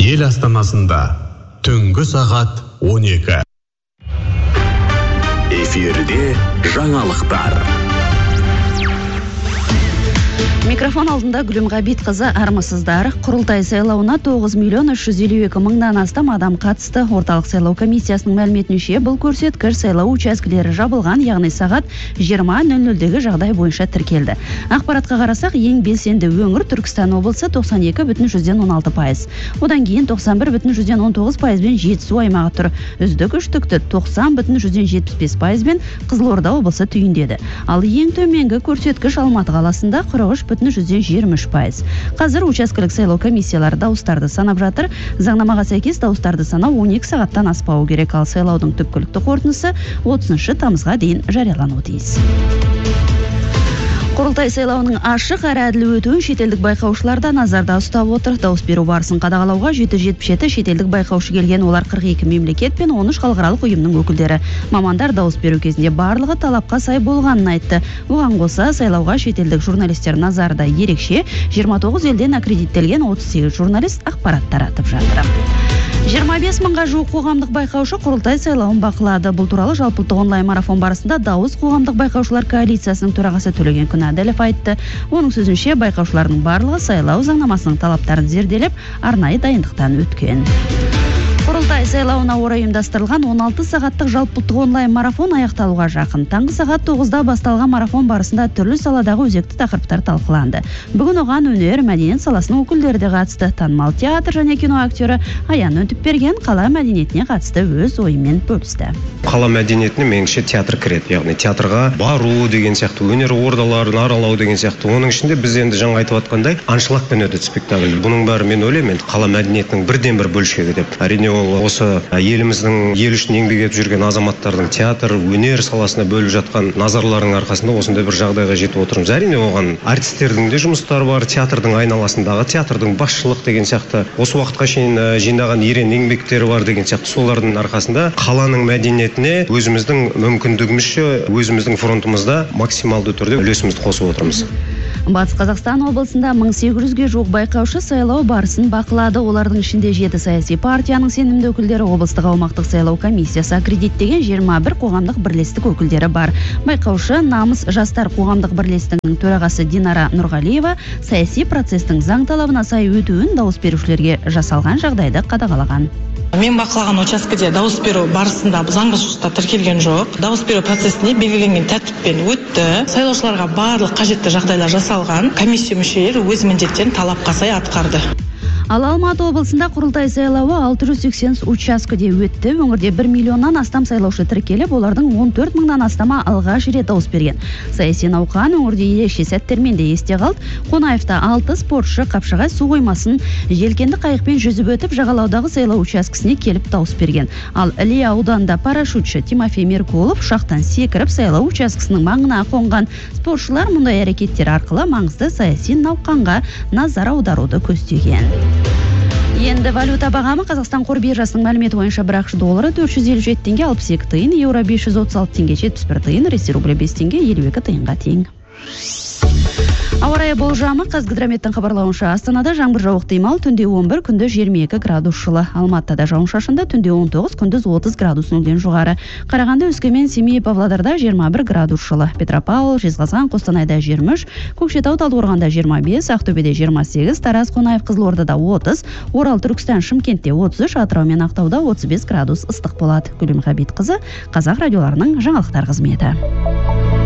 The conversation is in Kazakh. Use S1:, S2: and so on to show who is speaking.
S1: ел астанасында түнгі сағат 12. Эфирде жаңалықтар.
S2: Микрофон алдында Гүлім Ғабитқызы, армысыздар. Құрылтай сайлауына 9.352.000-нан астам адам қатысты. Орталық сайлау комиссиясының мәліметінше бұл көрсеткіш сайлау учаскелері жабылған, яғни сағат 20:00-дегі жағдай бойынша тіркелді. Ақпаратқа қарасақ, ең белсенді өңір Түркістан облысы 92,16%. Одан кейін 91,19%-бен Жетісу аймағы тұр. Үздік үштікті 90,75%-бен Қызылорда облысы түйіндеді. Ал ең төменгі көрсеткіш Алматы қаласында 43,23%. Қазір учаскелік сайлау комиссиялары дауыстарды санап жатыр. Заңнамаға сәйкес дауыстарды санау 12 сағаттан аспауы керек, ал сайлаудың түпкілікті қорытындысы 30 тамызға дейін жариялануы тиіс. Құрылтай сайлауының ашық әрі әділ өтуін шетелдік байқаушыларда назарда ұстап отыр. Дауыс беру барысын қадағалауға 777 шетелдік байқаушы келген, олар 42 мемлекет пен 13 халықаралық ұйымның өкілдері. Мамандар дауыс беру кезінде барлығы талапқа сай болғанын айтты. Оған қоса сайлауға шетелдік журналистер назарда ерекше, 29 елден аккредиттелген 38 журналист ақпарат таратып жатыр. 25 мыңға жуық қоғамдық байқаушы құрылтай сайлауын бақылады. Бұл туралы жалпыұлттық онлайн марафон барысында Дауыс қоғамдық байқаушылар коалициясының төрағасы Төлеген Күнәділов айтты. Оның сөзінше байқаушылардың барлығы сайлау заңнамасының талаптарын зерделеп, арнайы дайындықтан өткен. Құрылтай сайлауына орай ұйымдастырылған 16 сағаттық жалпыұлттық онлайн марафон аяқталуға жақын. Таңғы сағат 9-да басталған марафон барысында түрлі саладағы өзекті тақырыптар талқыланды. Бүгін оған өнер, мәдениет саласының өкілдері де қатысты. Танымал театр және кино актері Аян Өтіпберген қала мәдениетіне қатысты өз ойымен бөлісті.
S3: Қала мәдениетіне меніңше театр кіреді. Яғни театрға бару деген сияқты, өнер ордаларын аралау деген сияқты. Оның ішінде біз енді жаңа айтып жатқандай аншлагпен өтеді спектакль. Бұның бәрі мен ойлаймын, қала мәдениетінің бірден бір бөлшегі деп. Әрине осы еліміздің ел үшін еңбек етіп жүрген азаматтардың театр, өнер саласына бөліп жатқан назарларының арқасында осындай бір жағдайға жетіп отырмыз. Әрине оған артистердің де жұмыстары бар, театрдың айналасындағы, театрдың басшылық деген сияқты, осы уақытқа шейін жинаған ерен еңбектері бар деген сияқты. Солардың арқасында қаланың мәдениетіне өзіміздің мүмкіндігімізше, өзіміздің фронтымызда максималды түрде үлесімізді қосып отырмыз.
S2: Батыс Қазақстан облысында 1800-ге жуық байқаушы сайлау барысын бақылады. Олардың ішінде 7 саяси партияның сенімді өкілдері, облыстық аумақтық сайлау комиссиясы аккредиттеген 21 қоғамдық бірлестік өкілдері бар. Байқаушы Намыс жастар қоғамдық бірлестігінің төрағасы Динара Нұрғалиева саяси процестің заң талабына сай өтуін дауыс берушілерге жасалған жағдайды қадағалаған.
S4: Мен бақылаған учаскеде дауыс беру барысында заңбұзушылықтар тіркелген жоқ. Дауыс беру процесіне белгіленген тәртіппен өтті. Сайлаушыларға барлық қажетті жағдайлар жасалған. Комиссия мүшелері өз міндеттерін талапқа сай атқарды.
S2: Ал Алматы облысында құрылтай сайлауы 680 учаскеде өтті. Өңірде 1 миллионнан астам сайлаушы тіркеліп, олардың 14 мыңнан астамы алғаш рет дауыс берген. Саяси науқан өңірде ерекше сәттермен де есте қалды. Қонаевта 6 спортшы Қапшағай су қоймасын желкенді қайықпен жүзіп өтіп, жағалаудағы сайлау учаскесіне келіп дауыс берген. Ал Іле ауданында парашютші Тимофей Меркулов ұшақтан секіріп сайлау учаскесінің маңына қонған. Спортшылар мұндай әрекеттер арқылы маңызды саяси науқанға назар аударуды көздеген. Енді валюта бағамы Қазақстан қор биржасының мәліметі бойынша бір ақш доллары 457 теңге 62 тиын, еуро 536 теңге 71 тиын, ресей рублі 5 теңге 52 тиынға тең. Ауа райы болжамы Қазгидрометтің хабарлауынша Астанада жаңбыр жауық ықтимал, түнде 11, күндіз 22 градус жылы. Алматыда жауын-шашынды, түнде 19, күндіз 30 градус нөлден жоғары. Қарағанды, Өскемен, Семей, Павлодарда 21 градус жылы. Петропавл, Жезқазған, Қостанайда 23, Көкшетау, Талдықорғанда 25, Ақтөбеде 28, Тараз, Қонаев, Қызылордада 30, Орал, Түркістан, Шымкентте 33, Атырау мен Ақтауда 35 градус ыстық болады. Гүлім Ғабитқызы, Қазақ радиоларының жаңалықтар қызметі.